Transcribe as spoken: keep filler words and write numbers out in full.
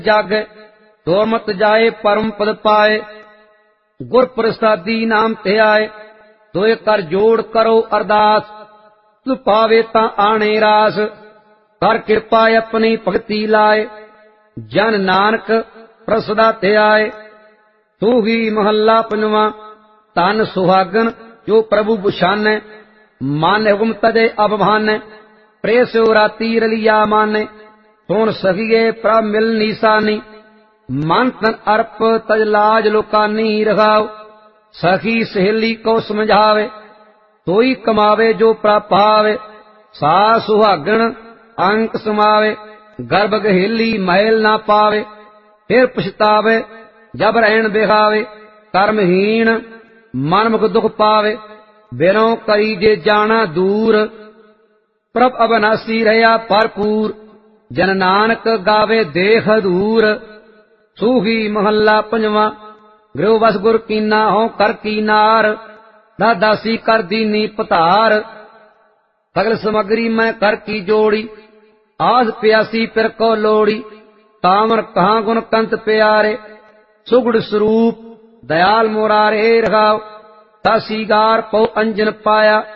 जागे दोमत जाए परम पद पाए। गुर प्रसादी नाम ते आए दोए कर जोड़ करो अरदास। तु पावे ता आने रास कर कृपा अपनी भगति लाए। जन नानक प्रसदा ते आए तू ही महला पंजवा। तन सुहागन जो प्रभु बुशाने मन हुक्म तजे अबभाने। प्रेस्यो राती रलिया माने सुन सखिए प्रभ मिल नीसानी। मन तन अर्प तज लाज लोकानी रखाओ। सखी सहेली को समझावे तोई कमावे जो प्रापावे। सा सुहागन अंक समावे गर्भ गहेली महल ना पावे। फिर पछतावे जब रहन बेहावे कर्महीन मन मुख दुख पावे। बिनो करी जे जाना दूर प्रभ अबनासी रहा भरपूर। जन नानक गावे देख दूर सूही महला पंजवा। गृह बस गुर कीना हो कर कीनार दासी कर दीनी पतार। सगल समग्री मैं कर की जोड़ी आस प्यासी फिर को लोड़ी। तामर कहाँ गुण कंत प्यारे सुगुड़ स्वरूप दयाल मोरारे रखाओ। तासीगार पौ अंजन पाया